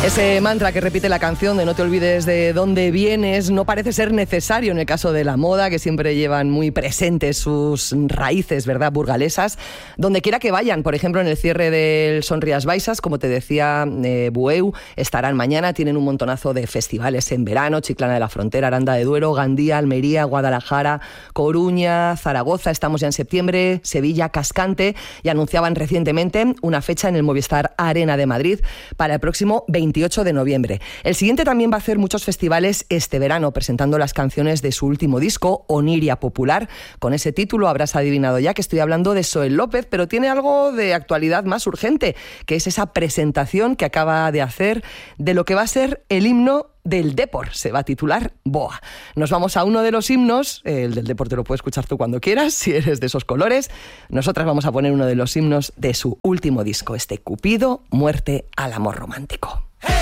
Ese mantra que repite la canción de no te olvides de dónde vienes no parece ser necesario en el caso de la moda, que siempre llevan muy presentes sus raíces, ¿verdad?, burgalesas. Donde quiera que vayan, por ejemplo, en el cierre del Son Rías Baixas, como te decía, Bueu, estarán mañana, tienen un montonazo de festivales en verano: Chiclana de la Frontera, Aranda de Duero, Gandía, Almería, Guadalajara, Coruña, Zaragoza, estamos ya en septiembre, Sevilla, Cascante, y anunciaban recientemente una fecha en el Movistar Arena de Madrid para el próximo 28 de noviembre. El siguiente también va a hacer muchos festivales este verano, presentando las canciones de su último disco, Oniria Popular. Con ese título habrás adivinado ya que estoy hablando de Soel López, pero tiene algo de actualidad más urgente, que es esa presentación que acaba de hacer de lo que va a ser el himno del Depor. Se va a titular Boa. Nos vamos a uno de los himnos. El del Depor te lo puedes escuchar tú cuando quieras, si eres de esos colores. Nosotras vamos a poner uno de los himnos de su último disco, este Cupido, Muerte al Amor Romántico. Hey!